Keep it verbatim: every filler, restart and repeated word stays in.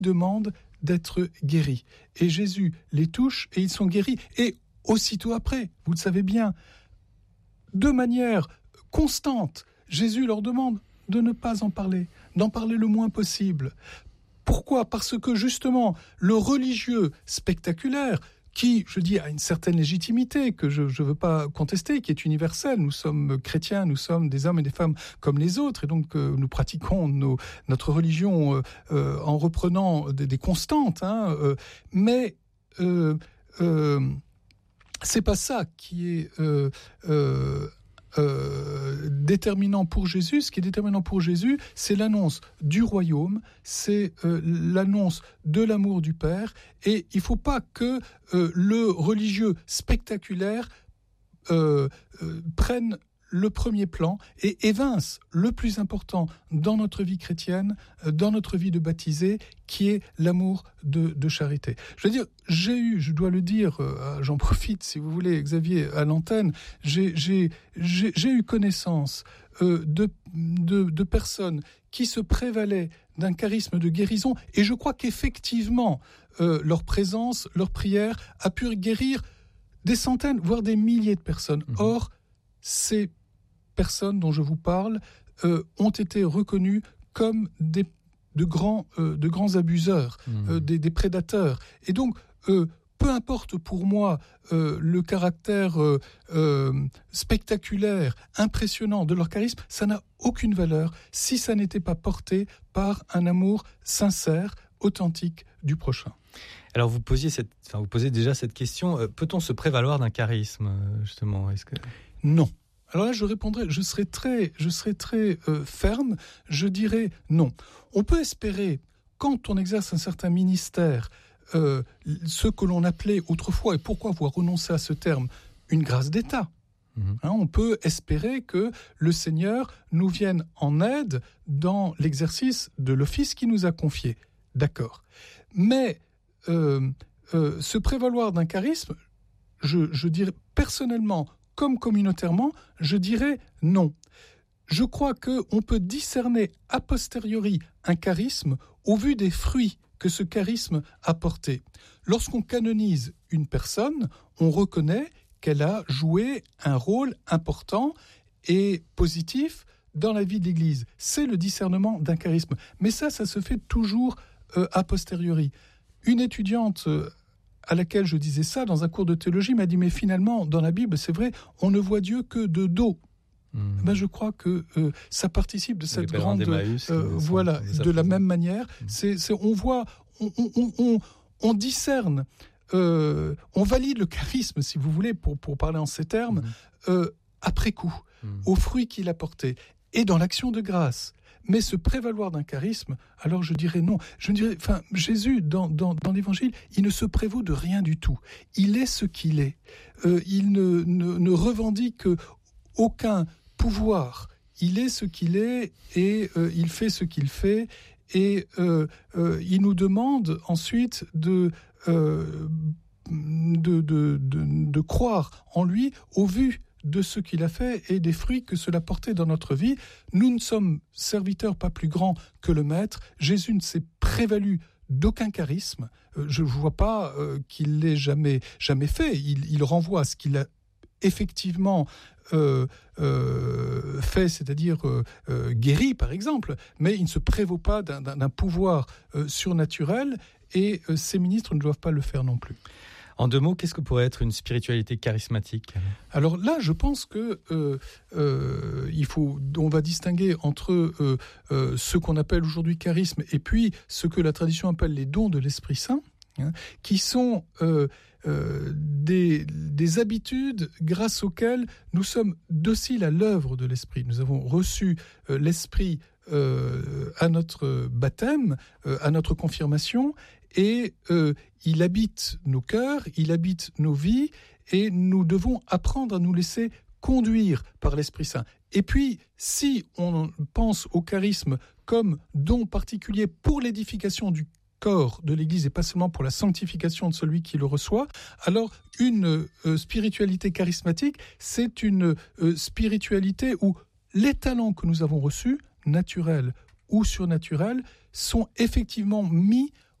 demandent d'être guéris. Et Jésus les touche et ils sont guéris. Et aussitôt après, vous le savez bien, de manière constante, Jésus leur demande de ne pas en parler, d'en parler le moins possible. Pourquoi ? Parce que justement, le religieux spectaculaire, qui, je dis, a une certaine légitimité que je ne veux pas contester, qui est universelle. Nous sommes chrétiens, nous sommes des hommes et des femmes comme les autres, et donc euh, nous pratiquons nos, notre religion euh, euh, en reprenant des, des constantes. Hein, euh, mais euh, euh, c'est pas ça qui est euh, euh, Euh, déterminant pour Jésus. Ce qui est déterminant pour Jésus, c'est l'annonce du royaume, c'est euh, l'annonce de l'amour du Père, et il ne faut pas que euh, le religieux spectaculaire euh, euh, prenne le premier plan et évince le plus important dans notre vie chrétienne, dans notre vie de baptisé, qui est l'amour de, de charité. Je veux dire, j'ai eu, je dois le dire, euh, j'en profite si vous voulez, Xavier, à l'antenne, j'ai, j'ai, j'ai, j'ai eu connaissance euh, de, de, de personnes qui se prévalaient d'un charisme de guérison, et je crois qu'effectivement, euh, leur présence, leur prière a pu guérir des centaines, voire des milliers de personnes. Mmh. Or, ces personnes dont je vous parle euh, ont été reconnues comme des, de, grands, euh, de grands abuseurs, mmh. euh, des, des prédateurs. Et donc, euh, peu importe pour moi euh, le caractère euh, euh, spectaculaire, impressionnant de leur charisme, ça n'a aucune valeur si ça n'était pas porté par un amour sincère, authentique du prochain. Alors vous posiez cette, enfin vous posez déjà cette question, euh, peut-on se prévaloir d'un charisme justement ? Est-ce que... Non. Alors là, je répondrai, je serai très, je serai très euh, ferme, je dirais non. On peut espérer, quand on exerce un certain ministère, euh, ce que l'on appelait autrefois, et pourquoi vous renoncez à ce terme, une grâce d'État. Mmh. Hein, on peut espérer que le Seigneur nous vienne en aide dans l'exercice de l'office qu'il nous a confié. D'accord. Mais euh, euh, se prévaloir d'un charisme, je, je dirais personnellement, comme communautairement, je dirais non. Je crois qu'on peut discerner a posteriori un charisme au vu des fruits que ce charisme a portés. Lorsqu'on canonise une personne, on reconnaît qu'elle a joué un rôle important et positif dans la vie de l'Église. C'est le discernement d'un charisme. Mais ça, ça se fait toujours euh, a posteriori. Une étudiante... Euh, à laquelle je disais ça dans un cours de théologie, m'a dit, mais finalement, dans la Bible, c'est vrai, on ne voit Dieu que de dos. Mmh. Ben, je crois que euh, ça participe de cette grande... Emmaüs, euh, voilà, de la même manière. Mmh. C'est, c'est, on voit, on, on, on, on discerne, euh, on valide le charisme, si vous voulez, pour, pour parler en ces termes, mmh. euh, après coup, mmh. aux fruits qu'il a portés. Et dans l'action de grâce. Mais se prévaloir d'un charisme, alors je dirais non. Je dirais, enfin, Jésus, dans, dans, dans l'Évangile, il ne se prévaut de rien du tout. Il est ce qu'il est. Euh, il ne, ne, ne revendique aucun pouvoir. Il est ce qu'il est et euh, il fait ce qu'il fait. Et euh, euh, il nous demande ensuite de... Euh, de, de, de, de croire en lui au vu de ce qu'il a fait et des fruits que cela portait dans notre vie. Nous ne sommes serviteurs pas plus grands que le Maître. Jésus ne s'est prévalu d'aucun charisme. Euh, je ne vois pas euh, qu'il l'ait jamais, jamais fait. Il, il renvoie à ce qu'il a effectivement euh, euh, fait, c'est-à-dire euh, euh, guéri, par exemple, mais il ne se prévaut pas d'un, d'un, d'un pouvoir euh, surnaturel et euh, ses ministres ne doivent pas le faire non plus. En deux mots, qu'est-ce que pourrait être une spiritualité charismatique ? Alors là, je pense que euh, euh, il faut, on va distinguer entre euh, euh, ce qu'on appelle aujourd'hui charisme et puis ce que la tradition appelle les dons de l'Esprit Saint, hein, qui sont euh, euh, des, des habitudes grâce auxquelles nous sommes dociles à l'œuvre de l'Esprit. Nous avons reçu euh, l'Esprit euh, à notre baptême, euh, à notre confirmation, et euh, il habite nos cœurs, il habite nos vies, et nous devons apprendre à nous laisser conduire par l'Esprit Saint. Et puis, si on pense au charisme comme don particulier pour l'édification du corps de l'Église et pas seulement pour la sanctification de celui qui le reçoit, alors une euh, spiritualité charismatique, c'est une euh, spiritualité où les talents que nous avons reçus, naturels ou surnaturels, sont effectivement mis